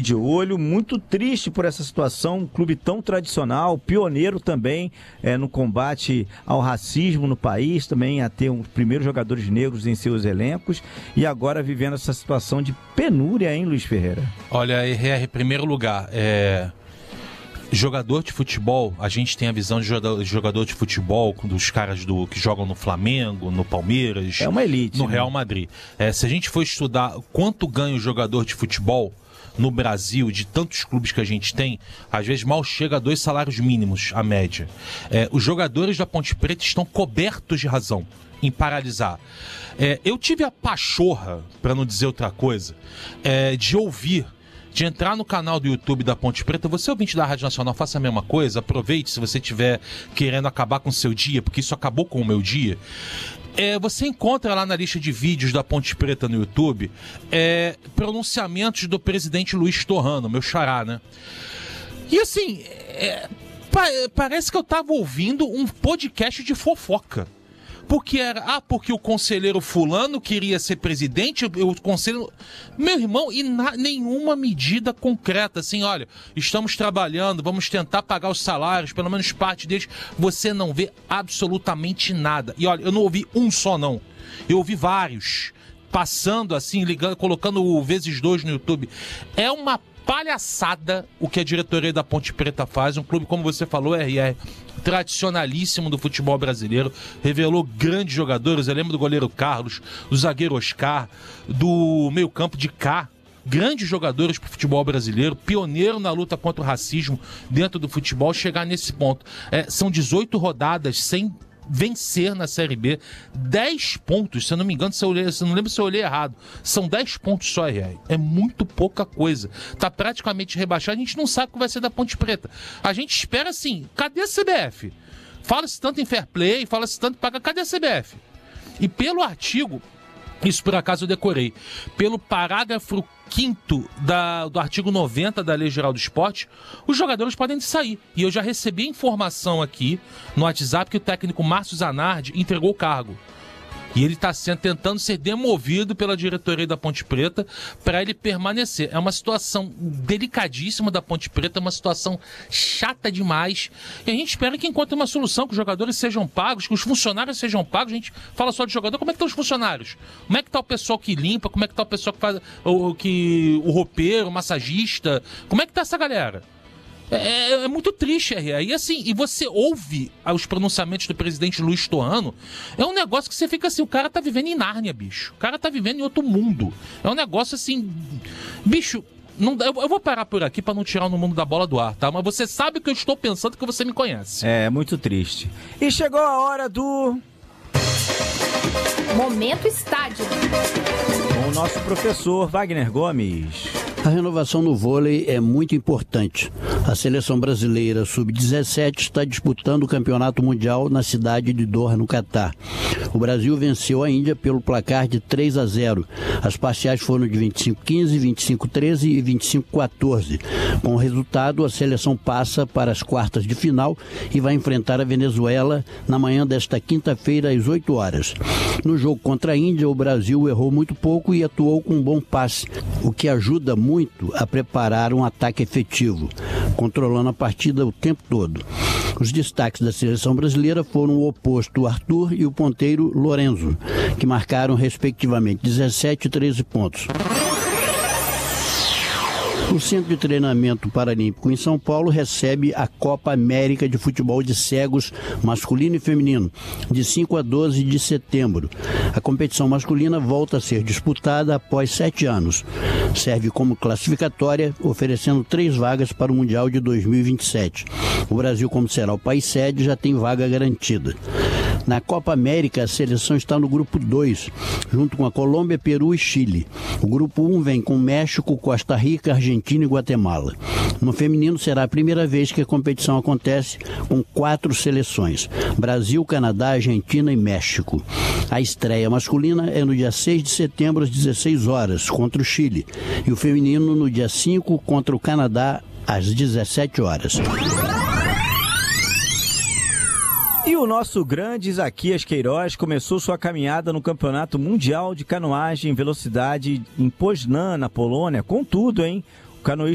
de olho, muito triste por essa situação, um clube tão tradicional, pioneiro também no combate ao racismo no país, também a ter os primeiros jogadores negros em seus elencos, e agora vivendo essa situação de penúria, hein, Luiz Ferreira? Olha, RR, em primeiro lugar, jogador de futebol, a gente tem a visão de jogador de futebol dos caras que jogam no Flamengo, no Palmeiras, é uma elite, no Real Madrid. Se a gente for estudar quanto ganha o jogador de futebol no Brasil, de tantos clubes que a gente tem, às vezes mal chega a 2 salários mínimos, a média. Os jogadores da Ponte Preta estão cobertos de razão em paralisar. Eu tive a pachorra, para não dizer outra coisa, de entrar no canal do YouTube da Ponte Preta. Você, ouvinte da Rádio Nacional, faça a mesma coisa, aproveite se você estiver querendo acabar com o seu dia, porque isso acabou com o meu dia. Você encontra lá na lista de vídeos da Ponte Preta no YouTube pronunciamentos do presidente Luiz Torrano, meu xará, né? E assim, parece que eu tava ouvindo um podcast de fofoca. Porque o conselheiro fulano queria ser presidente, o conselheiro... Meu irmão, e nenhuma medida concreta, assim, olha, estamos trabalhando, vamos tentar pagar os salários, pelo menos parte deles. Você não vê absolutamente nada. E olha, eu não ouvi um só, não. Eu ouvi vários, passando assim, ligando, colocando o vezes 2 no YouTube. É uma palhaçada o que a diretoria da Ponte Preta faz. Um clube, como você falou, RR, tradicionalíssimo do futebol brasileiro, revelou grandes jogadores. Eu lembro do goleiro Carlos, do zagueiro Oscar, do meio-campo de Cá, grandes jogadores para o futebol brasileiro, pioneiro na luta contra o racismo dentro do futebol. Chegar nesse ponto, são 18 rodadas sem vencer na Série B, 10 pontos, se eu não me engano, não lembro se eu olhei errado, são 10 pontos só, RR. É muito pouca coisa, tá praticamente rebaixado. A gente não sabe o que vai ser da Ponte Preta. A gente espera assim, cadê a CBF? Fala-se tanto em fair play, fala-se tanto em pagar, cadê a CBF? E pelo artigo, isso por acaso eu decorei, pelo parágrafo 5º do artigo 90 da Lei Geral do Esporte, os jogadores podem sair. E eu já recebi informação aqui no WhatsApp que o técnico Márcio Zanardi entregou o cargo. E ele está tentando ser demovido pela diretoria da Ponte Preta para ele permanecer. É uma situação delicadíssima da Ponte Preta, uma situação chata demais. E a gente espera que encontre uma solução, que os jogadores sejam pagos, que os funcionários sejam pagos. A gente fala só de jogador, como é que estão os funcionários? Como é que está o pessoal que limpa? Como é que está o pessoal que faz o roupeiro, o massagista? Como é que está essa galera? É muito triste, R.A. E assim, e você ouve os pronunciamentos do presidente Luiz Torrano, é um negócio que você fica assim, o cara tá vivendo em Nárnia, bicho. O cara tá vivendo em outro mundo. É um negócio assim, bicho, eu vou parar por aqui pra não tirar no mundo da bola do ar, tá? Mas você sabe o que eu estou pensando, que você me conhece. É muito triste. E chegou a hora do... Momento Estádio. Com o nosso professor Wagner Gomes. A renovação no vôlei é muito importante. A seleção brasileira sub-17 está disputando o campeonato mundial na cidade de Doha, no Catar. O Brasil venceu a Índia pelo placar de 3-0. As parciais foram de 25-15, 25-13 e 25-14. Com o resultado, a seleção passa para as quartas de final e vai enfrentar a Venezuela na manhã desta quinta-feira às 8 horas. No jogo contra a Índia, o Brasil errou muito pouco e atuou com um bom passe, o que ajuda muito a preparar um ataque efetivo, controlando a partida o tempo todo. Os destaques da seleção brasileira foram o oposto Arthur e o ponteiro Lorenzo, que marcaram respectivamente 17 e 13 pontos. O Centro de Treinamento Paralímpico em São Paulo recebe a Copa América de Futebol de Cegos masculino e feminino, de 5 a 12 de setembro. A competição masculina volta a ser disputada após 7 anos. Serve como classificatória, oferecendo 3 vagas para o Mundial de 2027. O Brasil, como será o país sede, já tem vaga garantida. Na Copa América, a seleção está no grupo 2, junto com a Colômbia, Peru e Chile. O grupo 1 vem com México, Costa Rica, Argentina e Guatemala. No feminino, será a primeira vez que a competição acontece com 4 seleções: Brasil, Canadá, Argentina e México. A estreia masculina é no dia 6 de setembro, às 16 horas, contra o Chile. E o feminino no dia 5, contra o Canadá, às 17 horas. E o nosso grande Isaquias Queiroz começou sua caminhada no Campeonato Mundial de Canoagem em Velocidade em Poznań, na Polônia, com tudo, hein? O canoísta